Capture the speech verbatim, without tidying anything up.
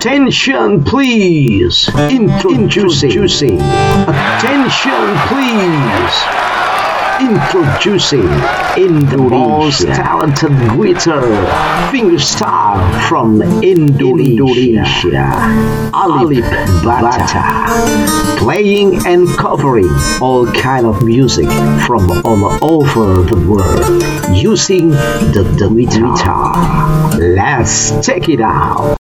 Attention please. Introducing. Attention please. Introducing the most talented guitar fingerstyle from Indonesia, Alip Bata, playing and covering all kind of music from all over the world using the, the guitar. Let's check it out.